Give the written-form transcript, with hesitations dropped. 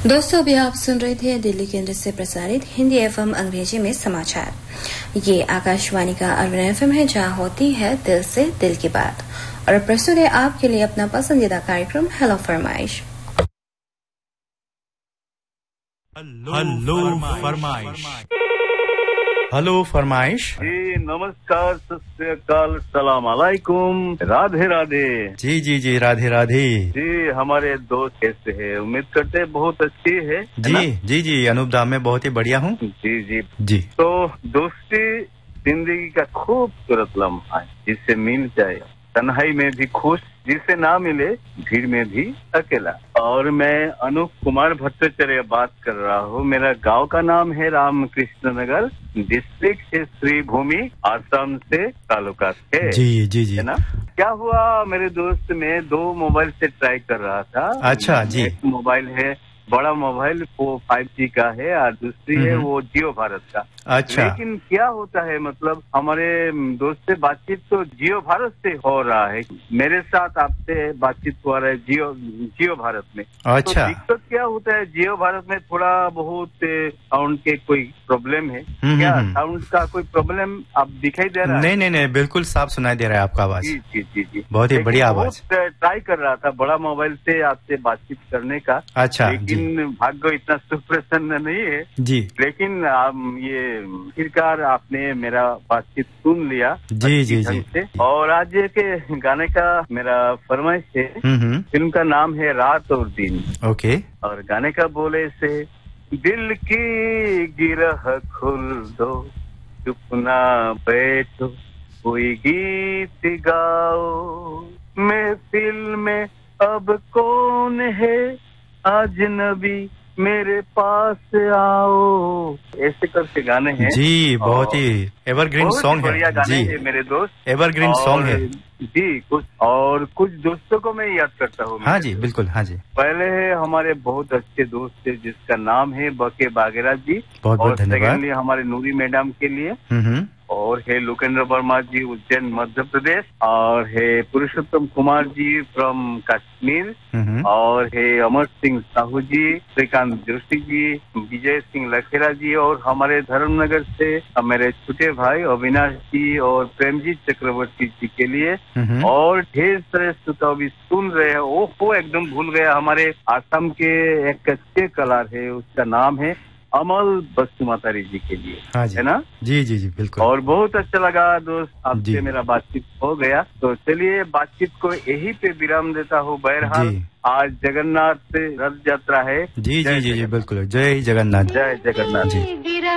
दोस्तों अभी आप सुन रहे थे दिल्ली केंद्र से प्रसारित हिंदी एफएम अंग्रेजी में समाचार। ये आकाशवाणी का अर्बन एफएम है जहां होती है दिल से दिल की बात। और प्रस्तुत है आपके लिए अपना पसंदीदा कार्यक्रम हेलो फरमाइश। हेलो फरमाइश। हेलो फरमाइश। जी नमस्कार, सत श्री अकाल, सलाम अलैकुम, राधे राधे। जी राधे राधे। जी हमारे दोस्त कैसे है? उम्मीद करते हैं बहुत अच्छी है। जी अनूप दा, मैं बहुत ही बढ़िया हूँ। जी। तो दोस्ती जिंदगी का खूबसूरत लम्हा है, जिससे मिल जाए तन्हाई में भी खुश, जिसे ना मिले भीड़ में भी अकेला। और मैं अनूप कुमार भट्टाचार्य बात कर रहा हूँ। मेरा गांव का नाम है रामकृष्ण नगर, डिस्ट्रिक्ट है श्रीभूमि, आसाम से तालुका से। जी है ना? क्या हुआ, मेरे दोस्त में 2 मोबाइल से ट्राई कर रहा था। अच्छा जी। एक मोबाइल है बड़ा मोबाइल, वो 5G का है, और दूसरी है वो जियो भारत का। अच्छा। लेकिन क्या होता है, मतलब हमारे दोस्त से बातचीत तो जियो भारत से हो रहा है, मेरे साथ आपसे बातचीत हो रहा है जियो भारत में। अच्छा। तो दिक्कत क्या होता है, जियो भारत में थोड़ा बहुत साउंड के कोई प्रॉब्लम है क्या? साउंड का कोई प्रॉब्लम आप दिखाई दे रहा है? नहीं, बिल्कुल साफ सुनाई दे रहा है आपका आवाज। जी बहुत ही बढ़िया आवाज। ट्राई कर रहा था बड़ा मोबाइल से आपसे बातचीत करने का। अच्छा। लेकिन भाग्य इतना सुप्रसन्न नहीं है जी। लेकिन ये आखिरकार आपने मेरा बातचीत सुन लिया। जी से। और आज के गाने का मेरा फरमाइश है। फिल्म का नाम है रात और दिन। ओके। और गाने का बोले से, दिल की गिरह खोल दो, चुप ना बैठो, कोई गीत गाओ, महफिल में अब कौन है अजनबी, मेरे पास आओ। ऐसे करके गाने हैं। जी बहुत ही एवरग्रीन सॉन्ग है। बढ़िया गाने जी हैं मेरे दोस्त, एवरग्रीन सॉन्ग है जी। कुछ दोस्तों को मैं याद करता हूँ। हाँ जी बिल्कुल। हाँ जी। पहले है हमारे बहुत अच्छे दोस्त है जिसका नाम है बके बागेरा जी। बहुत धन्यवाद। सेकेंडली हमारे नूरी मैडम के लिए। और है लोकेंद्र वर्मा जी, उज्जैन मध्य प्रदेश। और है पुरुषोत्तम कुमार जी फ्रॉम कश्मीर। और है अमर सिंह साहू जी, श्रीकांत जोशी जी, विजय सिंह लखेरा जी। और हमारे धर्मनगर से मेरे छोटे भाई अविनाश जी और प्रेमजीत चक्रवर्ती जी के लिए। और ढेर सारे श्रोता भी सुन रहे हैं। वो एकदम भूल गया, हमारे आसाम के एक अच्छे कलाकार है, उसका नाम है अमल बसुमातारी जी के लिए। हाँ जी। है ना? जी बिल्कुल। और बहुत अच्छा लगा दोस्त, आपसे मेरा बातचीत हो गया। तो चलिए बातचीत को यही पे विराम देता हूँ। बहरहाल आज जगन्नाथ रथ यात्रा है। जी बिल्कुल। जय जगन्नाथ। जय जगन्नाथ जी।